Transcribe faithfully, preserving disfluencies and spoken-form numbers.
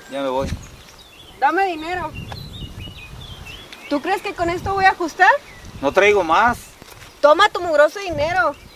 Ya me voy. Dame dinero. ¿Tú crees que con esto voy a ajustar? No traigo más. Toma tu mugroso dinero.